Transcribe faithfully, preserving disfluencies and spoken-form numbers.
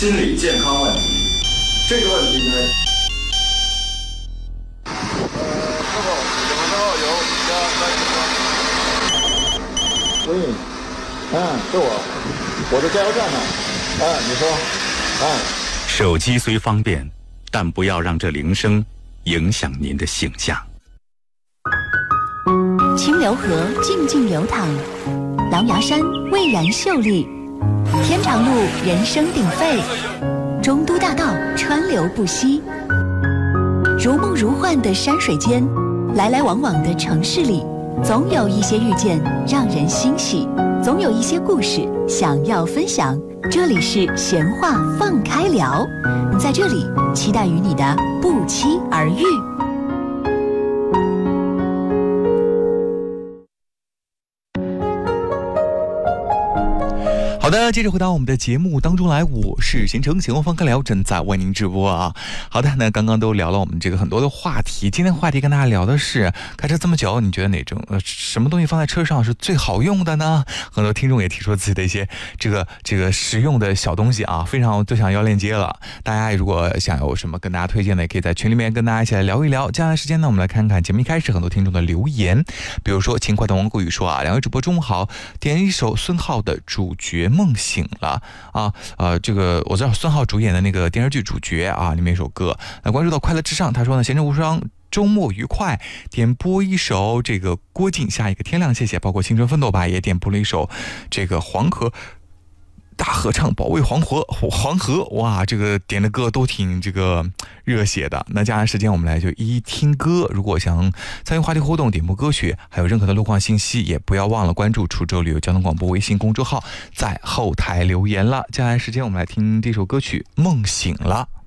心理健康问题。这个问题呢， 呃，师傅，什么时候有加加油车？ 喂，嗯，是我，我在加油站呢。嗯，你说，嗯。 手机虽方便，但不要让这铃声影响您的形象。 清流河静静流淌，狼牙山蔚然秀丽，天长路人声鼎沸，中都大道川流不息。如梦如幻的山水间，来来往往的城市里，总有一些遇见让人欣喜，总有一些故事想要分享。这里是闲话放开聊，在这里期待与你的不期而遇。 好的，接着回到我们的节目当中来，我是贤成，闲话放开聊正在为您直播啊。好的，那刚刚都聊了我们这个很多的话题，今天话题跟大家聊的是开车这么久，你觉得哪种呃什么东西放在车上是最好用的呢？很多听众也提出自己的一些这个这个实用的小东西啊，非常都想要链接了。大家如果想有什么跟大家推荐的，也可以在群里面跟大家一起来聊一聊。接下来时间呢，我们来看看节目一开始很多听众的留言，比如说勤快的王国宇说啊，两位主播中午好，点一首孙浩的主角梦醒了啊，呃，这个我知道孙浩主演的那个电视剧主角啊，里面有一首歌。那关注到快乐至上，他说呢，闲着无伤，周末愉快，点播一首这个郭靖下一个天亮，谢谢。包括青春奋斗吧也点播了一首这个黄河大合唱保卫黄河黄河，哇，这个点的歌都挺这个热血的。那接下来时间我们来就一一听歌，如果想参与话题互动点播歌曲，还有任何的路况信息，也不要忘了关注滁州旅游交通广播微信公众号，在后台留言了。接下来时间我们来听这首歌曲《梦醒了》。